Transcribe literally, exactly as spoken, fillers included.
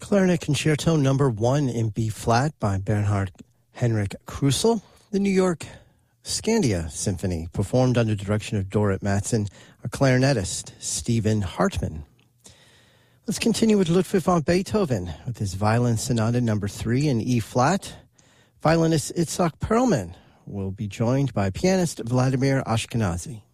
Clarinet Concerto Number One in B flat by Bernhard Henrik Krusel. The New York Scandia Symphony, performed under the direction of Dorit Mattson, a clarinetist, Stephen Hartman. Let's continue with Ludwig van Beethoven with his Violin Sonata Number Three in E flat. Violinist Itzhak Perlman will be joined by pianist Vladimir Ashkenazy.